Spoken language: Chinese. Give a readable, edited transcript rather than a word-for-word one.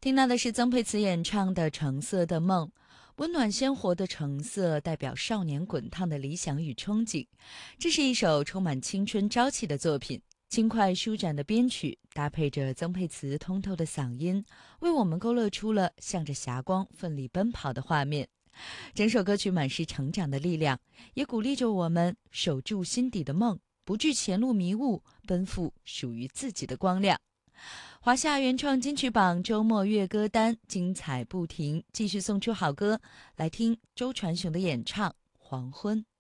听到的是曾沛慈演唱的《橙色的梦》。温暖鲜活的橙色代表少年滚烫的理想与憧憬，这是一首充满青春朝气的作品。轻快舒展的编曲搭配着曾沛慈通透的嗓音，为我们勾勒出了向着霞光奋力奔跑的画面。整首歌曲满是成长的力量，也鼓励着我们守住心底的梦，不惧前路迷雾，奔赴属于自己的光亮。华夏原创金曲榜周末月歌单精彩不停，继续送出好歌，来听周传雄的演唱《黄昏》。